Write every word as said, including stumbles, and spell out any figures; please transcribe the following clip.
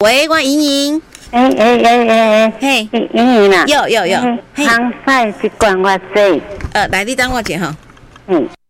喂，我莹莹。 哎哎哎哎， 嘿， 莹莹啦， 有有有，嘿， 康赛一罐我这， 呃，来你等我一下哈。 嗯。